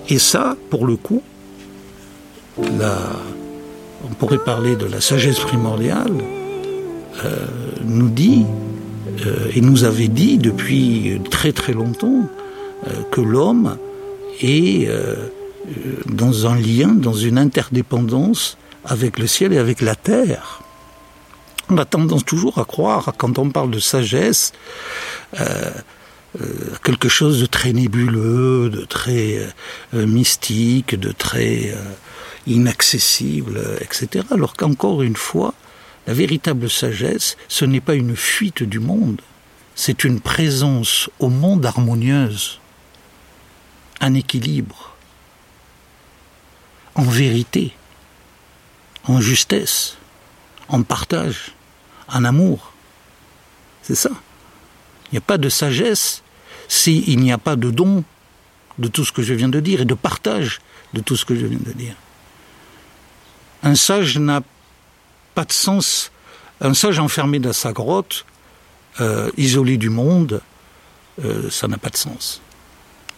Et ça, pour le coup, on pourrait parler de la sagesse primordiale, nous dit, et nous avait dit depuis très très longtemps, que l'homme est dans un lien, dans une interdépendance avec le ciel et avec la terre. On a tendance toujours à croire, quand on parle de sagesse, quelque chose de très nébuleux, de très mystique, de très inaccessible, etc. Alors qu'encore une fois, la véritable sagesse, ce n'est pas une fuite du monde, c'est une présence au monde harmonieuse, un équilibre, en vérité, en justesse, en partage, en amour. C'est ça. Il n'y a pas de sagesse s'il n'y a pas de don de tout ce que je viens de dire et de partage de tout ce que je viens de dire. Un sage n'a pas de sens. Un sage enfermé dans sa grotte, isolé du monde, ça n'a pas de sens.